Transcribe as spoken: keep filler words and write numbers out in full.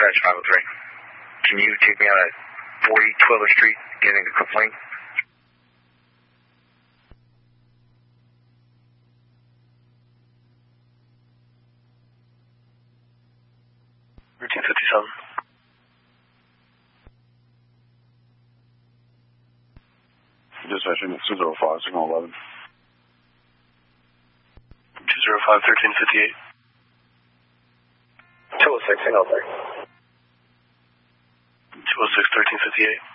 dispatch five oh three. Can you take me out at forty twelfth Street, getting a complaint? Routine fifty-seven. Dispatch unit two zero five, signal eleven. two zero five, thirteen fifty-eight. two oh six, signal three. two oh six, thirteen fifty-eight.